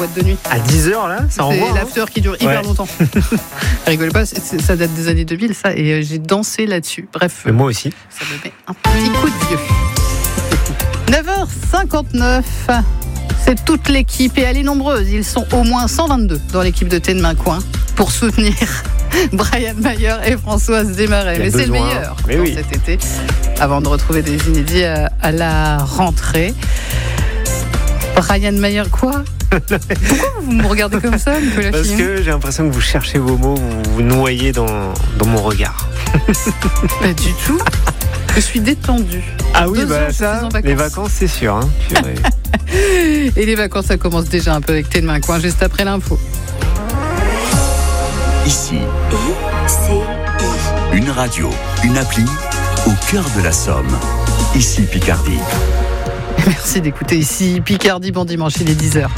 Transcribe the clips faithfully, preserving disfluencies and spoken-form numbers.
boîte de nuit. À dix heures, là, ça envoie. C'est l'after hein qui dure hyper ouais. longtemps. Rigolez pas, c'est, ça date des années deux mille, ça, et euh, j'ai dansé là-dessus. Bref. Mais moi aussi. Ça me met un petit coup de vieux. neuf heures cinquante-neuf. C'est toute l'équipe, et elle est nombreuse. Ils sont au moins cent vingt-deux dans l'équipe de Thé de Main-Coin pour soutenir Brian Mayer et Françoise Desmarais. Mais c'est le meilleur Mais pour oui. cet été, avant de retrouver des inédits à, à la rentrée. Brian Mayer, quoi? Pourquoi vous me regardez comme ça, Nicolas Parce Fillon? que j'ai l'impression que vous cherchez vos mots, vous vous noyez dans, dans mon regard. Pas du tout. Je suis détendue. Ah oui, Deux bah ans, je suis ça, en vacances. les vacances, c'est sûr. Hein. Et les vacances, ça commence déjà un peu avec Thé de Main-Coin, juste après l'info. Ici, I C I. une radio, une appli au cœur de la Somme. Ici Picardie. Merci d'écouter ici Picardie, bon dimanche, il est dix heures.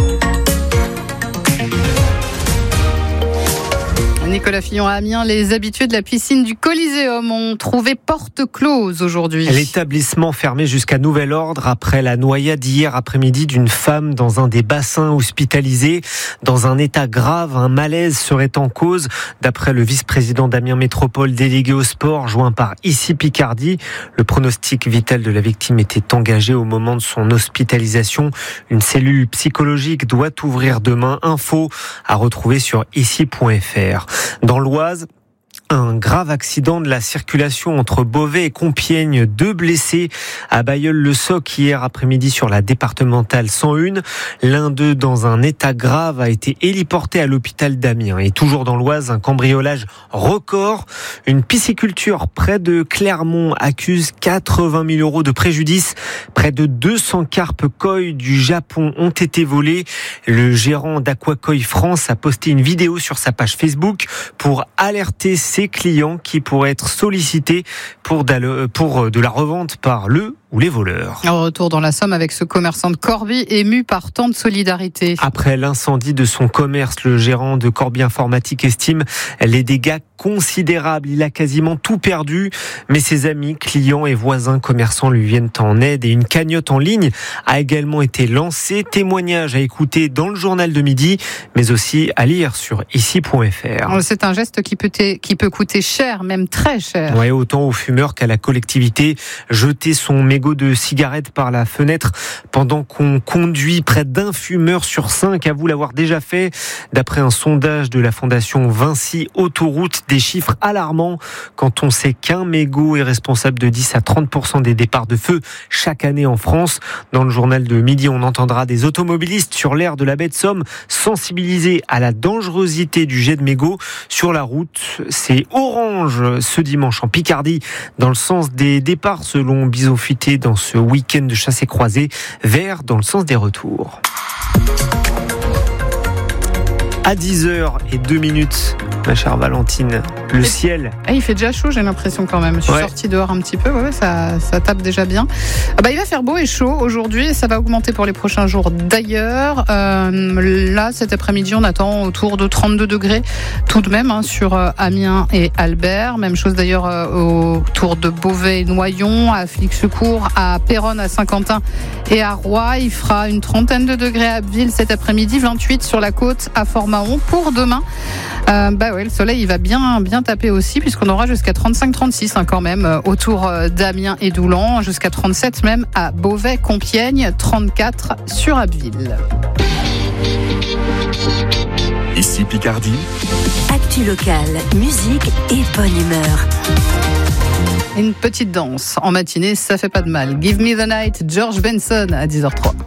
Nicolas Fillon à Amiens, les habitués de la piscine du Coliséum ont trouvé porte close aujourd'hui. L'établissement fermé jusqu'à nouvel ordre après la noyade hier après-midi d'une femme dans un des bassins hospitalisés. Dans un état grave, un malaise serait en cause. D'après le vice-président d'Amiens Métropole délégué au sport, joint par Ici Picardie, le pronostic vital de la victime était engagé au moment de son hospitalisation. Une cellule psychologique doit ouvrir demain. Info à retrouver sur ici point f r. Dans l'Oise, un grave accident de la circulation entre Beauvais et Compiègne. Deux blessés à Bailleul-le-Soc hier après-midi sur la départementale cent un. L'un d'eux, dans un état grave, a été héliporté à l'hôpital d'Amiens. Et toujours dans l'Oise, un cambriolage record. Une pisciculture près de Clermont accuse quatre-vingt mille euros de préjudice. Près de deux cents carpes koi du Japon ont été volées. Le gérant d'Aquakoi France a posté une vidéo sur sa page Facebook pour alerter ses clients qui pourraient être sollicités pour de la revente par le ou les voleurs. En retour dans la Somme avec ce commerçant de Corbie ému par tant de solidarité. Après l'incendie de son commerce, le gérant de Corbie Informatique estime les dégâts considérables. Il a quasiment tout perdu, mais ses amis, clients et voisins commerçants lui viennent en aide et une cagnotte en ligne a également été lancée. Témoignage à écouter dans le journal de midi, mais aussi à lire sur ici point f r. C'est un geste qui peut, qui peut coûter cher, même très cher. Ouais, autant aux fumeurs qu'à la collectivité. Jeter son mégot de cigarettes par la fenêtre pendant qu'on conduit, près d'un fumeur sur cinq avoue l'avoir déjà fait. D'après un sondage de la fondation Vinci Autoroute, des chiffres alarmants quand on sait qu'un mégot est responsable de dix à trente pour cent des départs de feu chaque année en France. Dans le journal de midi, on entendra des automobilistes sur l'aire de la baie de Somme sensibilisés à la dangerosité du jet de mégot sur la route. C'est orange ce dimanche en Picardie dans le sens des départs selon Bison Futé dans ce week-end de chasse et croisée, vert dans le sens des retours. À dix heures zéro deux minutes, ma chère Valentine, le Et ciel. Ah, il fait déjà chaud, j'ai l'impression quand même. Je suis Ouais. sortie dehors un petit peu, ouais, ouais, ça, ça tape déjà bien. Ah bah, il va faire beau et chaud aujourd'hui, et ça va augmenter pour les prochains jours d'ailleurs. Euh, là, cet après-midi, on attend autour de trente-deux degrés tout de même hein, sur euh, Amiens et Albert. Même chose d'ailleurs euh, autour de Beauvais et Noyon, à Flix-Secours, à Péronne, à Saint-Quentin et à Roye. Il fera une trentaine de degrés à Abbeville cet après-midi, vingt-huit sur la côte à Fort-Mahon pour demain. Euh, bah ouais, le soleil il va bien bien taper aussi puisqu'on aura jusqu'à trente-cinq trente-six hein, quand même euh, autour euh, d'Amiens et d'Oulan, jusqu'à trente-sept même à Beauvais, Compiègne, trente-quatre sur Abbeville. Ici Picardie. Actu locale, musique et bonne humeur. Une petite danse en matinée, ça fait pas de mal. Give me the night, George Benson à dix heures zéro trois.